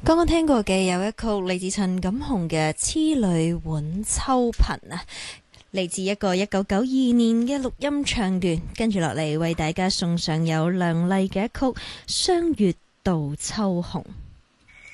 剛剛聽過嘅有一曲嚟自陳錦鴻嘅《痴女換秋頻》啊，嚟自一個1992年嘅錄音唱段。跟住落嚟為大家送上有梁麗嘅一曲《相約度秋紅》。